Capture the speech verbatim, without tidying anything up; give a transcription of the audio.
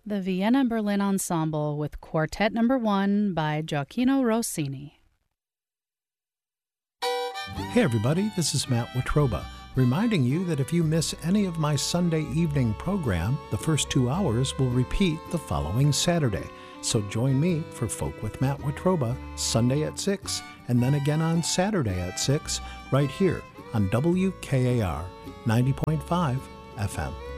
the Vienna Berlin Ensemble with Quartet Number One by Gioacchino Rossini. Hey everybody, this is Matt Watroba, reminding you that if you miss any of my Sunday evening program, the first two hours will repeat the following Saturday. So join me for Folk with Matt Watroba, Sunday at six, and then again on Saturday at six, right here on W K A R ninety point five F M.